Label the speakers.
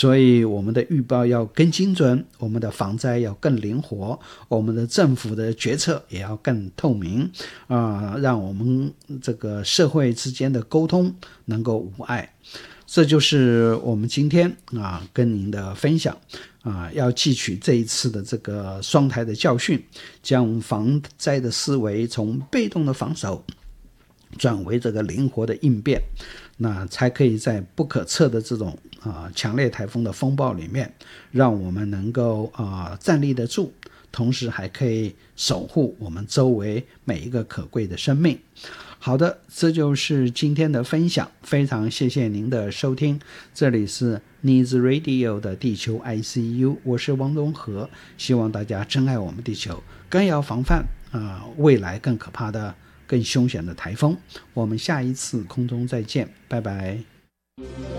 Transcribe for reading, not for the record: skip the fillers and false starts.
Speaker 1: 所以我们的预报要更精准，我们的防灾要更灵活，我们的政府的决策也要更透明让我们这个社会之间的沟通能够无碍。这就是我们今天跟您的分享要汲取这一次的这个双台的教训，将防灾的思维从被动的防守转为这个灵活的应变，那才可以在不可测的这种强烈台风的风暴里面，让我们能够站立得住，同时还可以守护我们周围每一个可贵的生命。好的，这就是今天的分享，非常谢谢您的收听，这里是 Needs Radio 的地球 ICU， 我是汪东和，希望大家珍爱我们地球，更要防范未来更可怕的更凶险的台风。我们下一次空中再见，拜拜。